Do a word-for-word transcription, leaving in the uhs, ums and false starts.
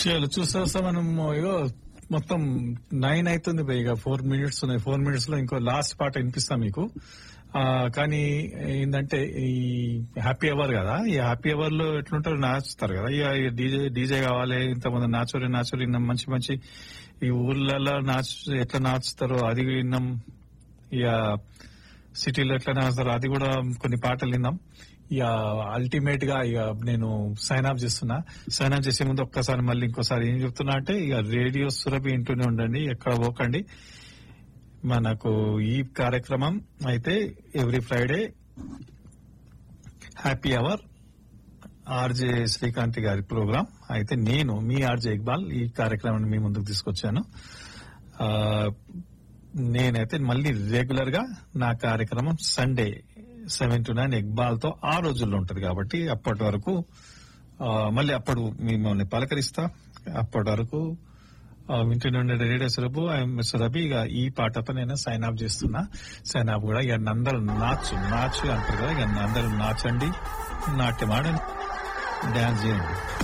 చలో చూస్తా వస్తా మనం ఇగో మొత్తం నైన్ అవుతుంది భయ్, ఇక ఫోర్ మినిట్స్ ఉన్నాయి. ఫోర్ మినిట్స్ లో ఇంకో లాస్ట్ పాట వినిపిస్తా మీకు. ఆ కానీ ఏంటంటే ఈ హ్యాపీ అవర్ కదా, ఈ హ్యాపీ అవర్ లో ఎట్లుంటారు నాచుతారు కదా, ఇక డీజే డీజే కావాలి, ఇంతమంది నాచోరి నాచోరి విన్నాం, మంచి మంచి ఈ ఊర్లలో నాచు ఎట్లా నాచుతారో అది విన్నాం, ఇక సిటీలో ఎట్లా నాచుతారో అది కూడా కొన్ని పాటలు విన్నాం. ఇక అల్టిమేట్ గా ఇక నేను సైన్ ఆఫ్ చేస్తున్నా. సైన్ ఆఫ్ చేసే ముందు ఒక్కసారి మళ్ళీ ఇంకోసారి ఏం చెప్తున్నా అంటే, ఇక రేడియో సురభి ఇంటూనే ఉండండి, ఎక్కడ పోకండి. మనకు ఈ కార్యక్రమం అయితే every Friday happy hour RJ Srikanth గారి ప్రోగ్రాం అయితే నేను మీ ఆర్జే ఇక్బాల్ ఈ కార్యక్రమాన్ని మీ ముందుకు తీసుకొచ్చాను. నేనైతే మళ్ళీ రెగ్యులర్ గా నా కార్యక్రమం Sunday seven to nine Iqbal తో ఆ రోజుల్లో ఉంటది కాబట్టి అప్పటి వరకు మళ్ళీ అప్పుడు మిమ్మల్ని పలకరిస్తా. అప్పటి వరకు వింటూనే ఉండే రేడియో సురభి సురభి ఇక ఈ పాటతో నేను సైన్ ఆఫ్ చేస్తున్నా. సైన్ ఆఫ్ కూడా ఇక అందరూ నాచు నాచు అంటారు కదా, ఇక అందరూ నాచండి, నాట్యం ఆడండి, డాన్స్ చేయండి.